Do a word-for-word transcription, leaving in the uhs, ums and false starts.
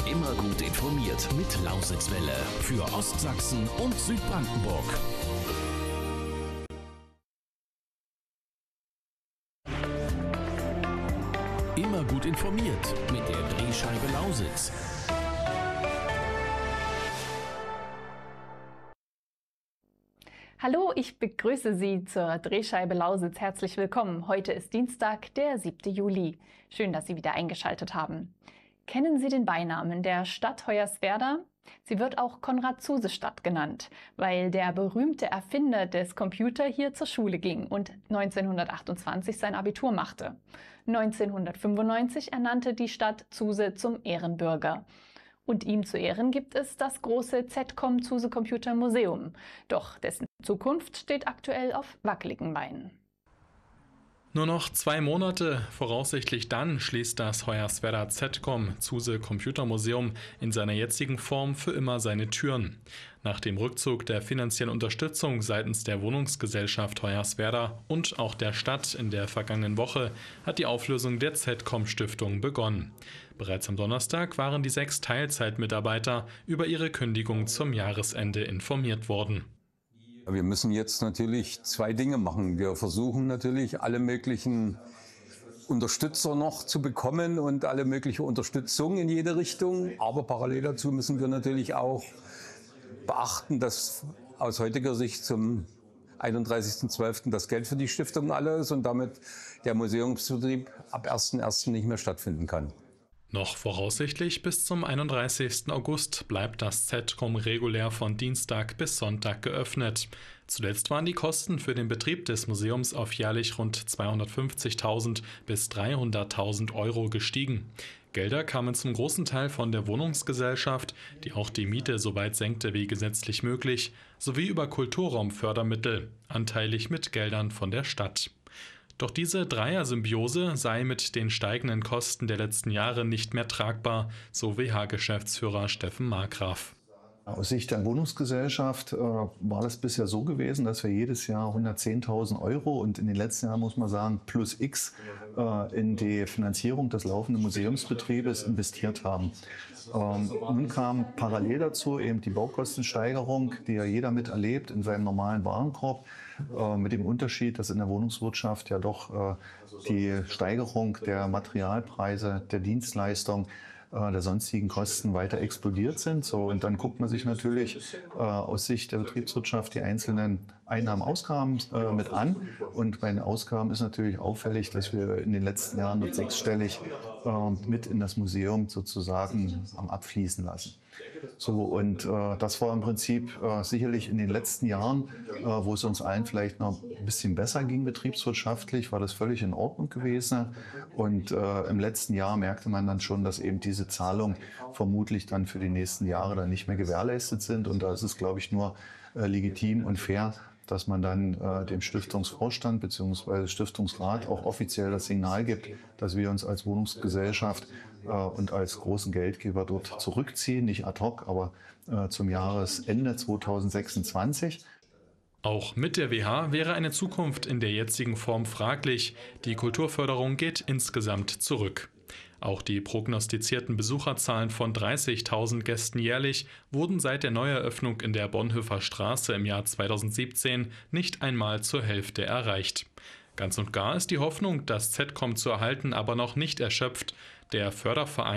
Immer gut informiert mit Lausitzwelle für Ostsachsen und Südbrandenburg. Immer gut informiert mit der Drehscheibe Lausitz. Hallo, ich begrüße Sie zur Drehscheibe Lausitz. Herzlich willkommen. Heute ist Dienstag, der siebte Juli. Schön, dass Sie wieder eingeschaltet haben. Kennen Sie den Beinamen der Stadt Hoyerswerda? Sie wird auch Konrad-Zuse-Stadt genannt, weil der berühmte Erfinder des Computers hier zur Schule ging und neunzehnhundertachtundzwanzig sein Abitur machte. neunzehnhundertfünfundneunzig ernannte die Stadt Zuse zum Ehrenbürger. Und ihm zu Ehren gibt es das große Z C O M Zuse Computer Museum. Doch dessen Zukunft steht aktuell auf wackeligen Beinen. Nur noch zwei Monate, voraussichtlich dann schließt das Hoyerswerda Z C O M Zuse Computer Museum in seiner jetzigen Form für immer seine Türen. Nach dem Rückzug der finanziellen Unterstützung seitens der Wohnungsgesellschaft Hoyerswerda und auch der Stadt in der vergangenen Woche hat die Auflösung der Z C O M-Stiftung begonnen. Bereits am Donnerstag waren die sechs Teilzeitmitarbeiter über ihre Kündigung zum Jahresende informiert worden. Wir müssen jetzt natürlich zwei Dinge machen. Wir versuchen natürlich alle möglichen Unterstützer noch zu bekommen und alle mögliche Unterstützung in jede Richtung. Aber parallel dazu müssen wir natürlich auch beachten, dass aus heutiger Sicht zum einunddreißigsten zwölften das Geld für die Stiftung alle ist und damit der Museumsbetrieb ab ersten ersten nicht mehr stattfinden kann. Noch voraussichtlich bis zum einunddreißigsten August bleibt das Z C O M regulär von Dienstag bis Sonntag geöffnet. Zuletzt waren die Kosten für den Betrieb des Museums auf jährlich rund zweihundertfünfzigtausend bis dreihunderttausend Euro gestiegen. Gelder kamen zum großen Teil von der Wohnungsgesellschaft, die auch die Miete so weit senkte wie gesetzlich möglich, sowie über Kulturraumfördermittel, anteilig mit Geldern von der Stadt. Doch diese Dreier-Symbiose sei mit den steigenden Kosten der letzten Jahre nicht mehr tragbar, so W H-Geschäftsführer Steffen Markgraf. Aus Sicht der Wohnungsgesellschaft äh, war das bisher so gewesen, dass wir jedes Jahr hundertzehntausend Euro und in den letzten Jahren, muss man sagen, plus X äh, in die Finanzierung des laufenden Museumsbetriebes investiert haben. Ähm, nun kam parallel dazu eben die Baukostensteigerung, die ja jeder miterlebt in seinem normalen Warenkorb, äh, mit dem Unterschied, dass in der Wohnungswirtschaft ja doch äh, die Steigerung der Materialpreise, der Dienstleistung, der sonstigen Kosten weiter explodiert sind. So, und dann guckt man sich natürlich äh, aus Sicht der Betriebswirtschaft die einzelnen Einnahmen, Ausgaben äh, mit an. Und bei den Ausgaben ist natürlich auffällig, dass wir in den letzten Jahren mit sechsstellig äh, mit in das Museum sozusagen am Abfließen lassen. So, und äh, das war im Prinzip äh, sicherlich in den letzten Jahren, äh, wo es uns allen vielleicht noch ein bisschen besser ging betriebswirtschaftlich, war das völlig in Ordnung gewesen. Und äh, im letzten Jahr merkte man dann schon, dass eben diese Zahlungen vermutlich dann für die nächsten Jahre dann nicht mehr gewährleistet sind. Und da ist es, glaube ich, nur äh, legitim und fair, dass man dann äh, dem Stiftungsvorstand bzw. Stiftungsrat auch offiziell das Signal gibt, dass wir uns als Wohnungsgesellschaft äh, und als großen Geldgeber dort zurückziehen, nicht ad hoc, aber äh, zum Jahresende zweitausendsechsundzwanzig. Auch mit der W H wäre eine Zukunft in der jetzigen Form fraglich. Die Kulturförderung geht insgesamt zurück. Auch die prognostizierten Besucherzahlen von dreißigtausend Gästen jährlich wurden seit der Neueröffnung in der Bonhoeffer Straße im Jahr zweitausendsiebzehn nicht einmal zur Hälfte erreicht. Ganz und gar ist die Hoffnung, das Z C O M zu erhalten, aber noch nicht erschöpft. Der Förderverein